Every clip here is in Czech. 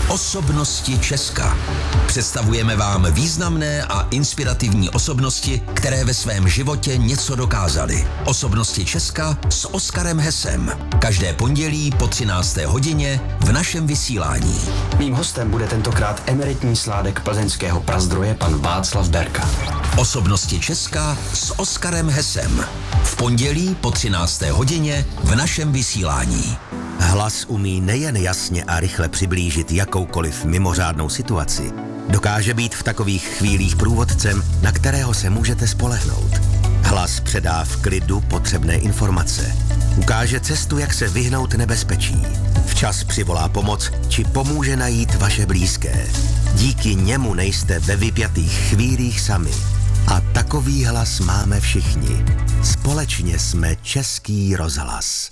Osobnosti Česka. Představujeme vám významné a inspirativní osobnosti, které ve svém životě něco dokázaly. Osobnosti Česka s Oskarem Hesem. Každé pondělí po 13. hodině v našem vysílání. Mým hostem bude tentokrát emeritní sládek plzeňského Prazdroje pan Václav Berka. Osobnosti Česka s Oskarem Hesem. V pondělí po 13. hodině v našem vysílání. Hlas umí nejen jasně a rychle přiblížit jakoukoliv mimořádnou situaci. Dokáže být v takových chvílích průvodcem, na kterého se můžete spolehnout. Hlas předá v klidu potřebné informace. Ukáže cestu, jak se vyhnout nebezpečí. Včas přivolá pomoc, či pomůže najít vaše blízké. Díky němu nejste ve vypjatých chvílích sami. A takový hlas máme všichni. Společně jsme Český rozhlas.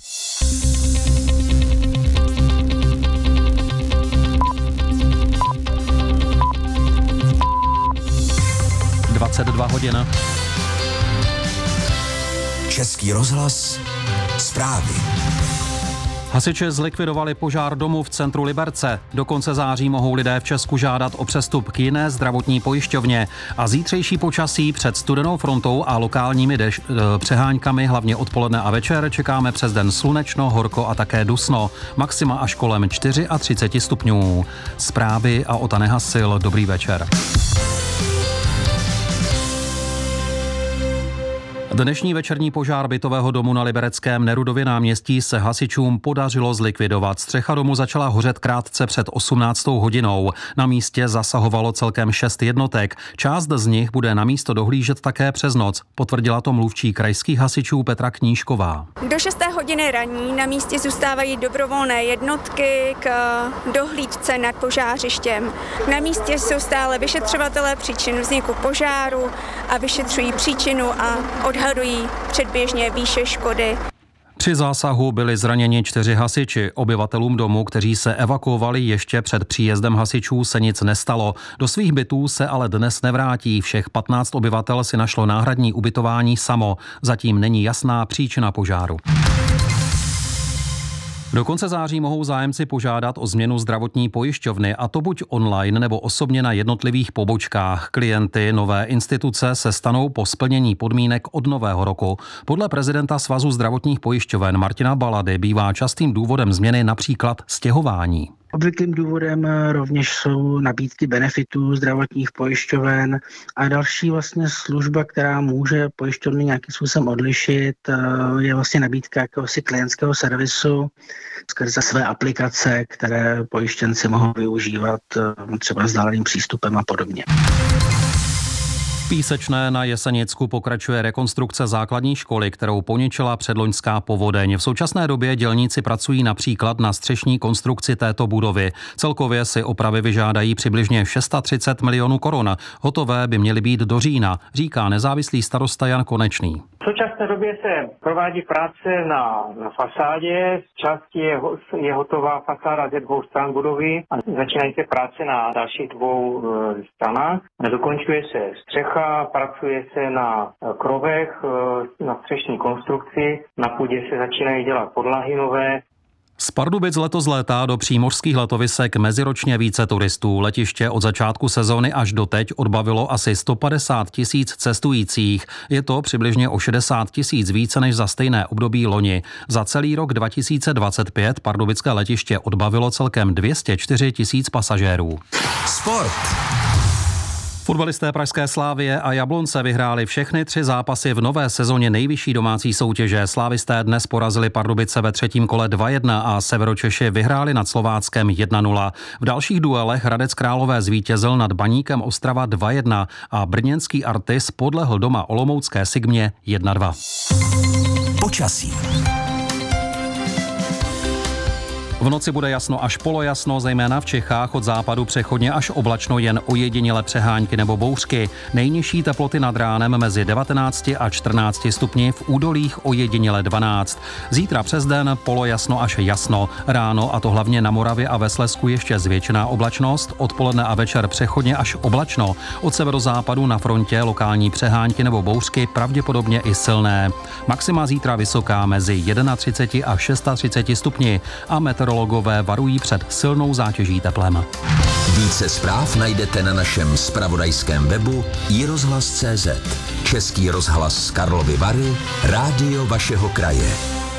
22 hodin. Český rozhlas. Zprávy. Hasiči zlikvidovali požár domu v centru Liberce. Do konce září mohou lidé v Česku žádat o přestup k jiné zdravotní pojišťovně. A zítřejší počasí před studenou frontou a lokálními přeháňkami, hlavně odpoledne a večer, čekáme přes den slunečno, horko a také dusno. Maxima až kolem 34 stupňů. Zprávy a Ota Nehasil. Dobrý večer. Dnešní večerní požár bytového domu na libereckém Nerudově náměstí se hasičům podařilo zlikvidovat. Střecha domu začala hořet krátce před 18. hodinou. Na místě zasahovalo celkem 6 jednotek. Část z nich bude na místo dohlížet také přes noc. Potvrdila to mluvčí krajských hasičů Petra Knížková. Do 6. hodiny raní na místě zůstávají dobrovolné jednotky k dohlídce nad požářištěm. Na místě jsou stále vyšetřovatelé příčin vzniku požáru a vyšetřují příčinu a odhadují předběžně výše škody. Při zásahu byli zraněni 4 hasiči. Obyvatelům domu, kteří se evakuovali ještě před příjezdem hasičů, se nic nestalo. Do svých bytů se ale dnes nevrátí. Všech 15 obyvatel si našlo náhradní ubytování samo. Zatím není jasná příčina požáru. Do konce září mohou zájemci požádat o změnu zdravotní pojišťovny, a to buď online nebo osobně na jednotlivých pobočkách. Klienty nové instituce se stanou po splnění podmínek od nového roku. Podle prezidenta Svazu zdravotních pojišťoven Martina Balady bývá častým důvodem změny například stěhování. Obvyklým důvodem rovněž jsou nabídky benefitů zdravotních pojišťoven a další vlastně služba, která může pojišťovny nějakým způsobem odlišit, je vlastně nabídka jakéhosi klientského servisu skrze své aplikace, které pojištěnci mohou využívat třeba vzdáleným přístupem a podobně. V Písečné na Jesenicku pokračuje rekonstrukce základní školy, kterou poničila předloňská povodeň. V současné době dělníci pracují například na střešní konstrukci této budovy. Celkově si opravy vyžádají přibližně 630 milionů korun. Hotové by měly být do října, říká nezávislý starosta Jan Konečný. V současné době se provádí práce na fasádě. Z části je hotová fasáda ze 2 stran budovy a začínají se práce na dalších 2 stranách. Dokončuje se střecha, pracuje se na krovech, na střešní konstrukci, na půdě se začínají dělat podlahy nové. Z Pardubic letos létá do přímořských letovisek meziročně více turistů. Letiště od začátku sezóny až doteď odbavilo asi 150 000 cestujících. Je to přibližně o 60 000 více než za stejné období loni. Za celý rok 2025 pardubické letiště odbavilo celkem 204 000 pasažérů. Sport. Fotbalisté pražské Slavie a Jablonce vyhráli všechny 3 zápasy v nové sezóně nejvyšší domácí soutěže. Slávisté dnes porazili Pardubice ve 3. kole 2-1 a Severočeši vyhráli nad Slováckem 1-0. V dalších duelech Hradec Králové zvítězil nad Baníkem Ostrava 2-1 a brněnský Artis podlehl doma olomoucké Sigmě 1-2. Počasí. V noci bude jasno až polojasno, zejména v Čechách, od západu přechodně až oblačno, jen ojediněle přehánky nebo bouřky. Nejnižší teploty nad ránem mezi 19 a 14 stupni, v údolích ojediněle 12. Zítra přes den polojasno až jasno. Ráno, a to hlavně na Moravě a ve Slezsku, ještě zvětšená oblačnost, odpoledne a večer přechodně až oblačno. Od severozápadu na frontě lokální přehánky nebo bouřky, pravděpodobně i silné. Maxima zítra vysoká mezi 31 a 36 stupni a meteorologové varují před silnou zátěží teplem. Více zpráv najdete na našem zpravodajském webu iRozhlas.cz. Český rozhlas z Karlovy Vary, rádio vašeho kraje.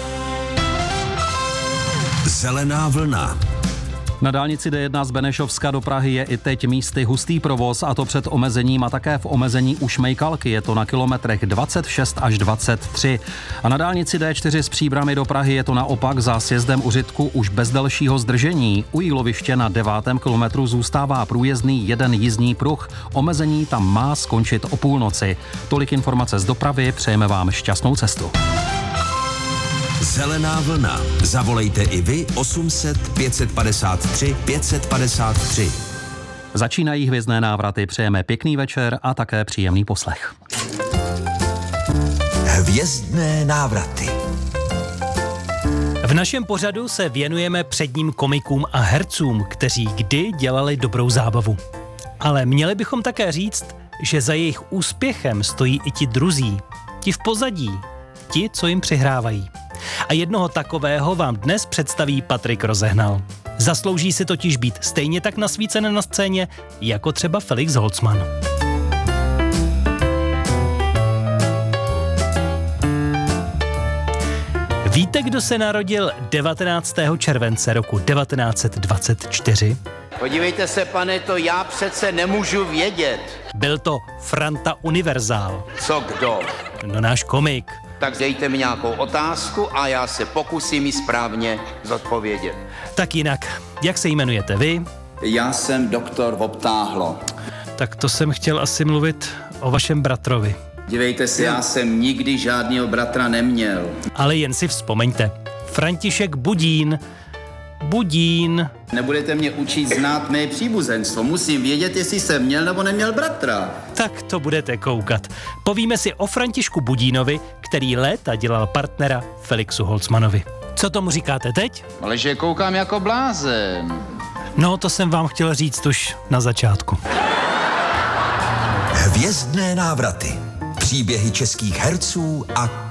Zelená vlna. Na dálnici D1 z Benešovska do Prahy je i teď místy hustý provoz, a to před omezením a také v omezení u Šmejkalky. Je to na kilometrech 26 až 23. A na dálnici D4 z Příbrami do Prahy je to naopak za sjezdem u Řitku už bez delšího zdržení. U Jíloviště na 9. kilometru zůstává průjezdný jeden jízdní pruh. Omezení tam má skončit o půlnoci. Tolik informace z dopravy, přejeme vám šťastnou cestu. Zelená vlna. Zavolejte i vy 800 553 553. Začínají hvězdné návraty, přejeme pěkný večer a také příjemný poslech. Hvězdné návraty. V našem pořadu se věnujeme předním komikům a hercům, kteří kdy dělali dobrou zábavu. Ale měli bychom také říct, že za jejich úspěchem stojí i ti druzí, ti v pozadí, ti, co jim přihrávají. A jednoho takového vám dnes představí Patrik Rozehnal. Zaslouží si totiž být stejně tak nasvícen na scéně, jako třeba Felix Holzmann. Víte, kdo se narodil 19. července roku 1924? Podívejte se, pane, to já přece nemůžu vědět. Byl to Franta Univerzál. Co kdo? No, náš komik. Tak dejte mi nějakou otázku a já se pokusím ji správně zodpovědět. Tak jinak, jak se jmenujete vy? Já jsem doktor Obtáhlo. Tak to jsem chtěl asi mluvit o vašem bratrovi. Dívejte se, já jsem nikdy žádného bratra neměl. Ale jen si vzpomeňte. František Budín. Budín. Nebudete mě učit znát mé příbuzenstvo. Musím vědět, jestli jsem měl nebo neměl bratra. Tak to budete koukat. Povíme si o Františku Budínovi, který léta dělal partnera Felixu Holzmannovi. Co tomu říkáte teď? Ale že koukám jako blázen. No, to jsem vám chtěl říct už na začátku. Hvězdné návraty. Příběhy českých herců a